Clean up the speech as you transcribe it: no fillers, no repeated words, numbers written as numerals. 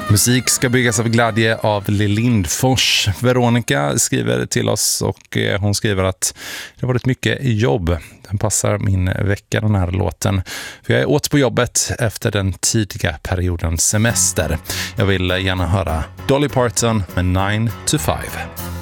Musik ska byggas av glädje av Lill Lindfors. Veronica skriver till oss och hon skriver att det har varit mycket jobb. Den passar min vecka, den här låten. För jag är åt på jobbet efter den tidiga periodens semester. Jag vill gärna höra Dolly Parton med 9 to 5.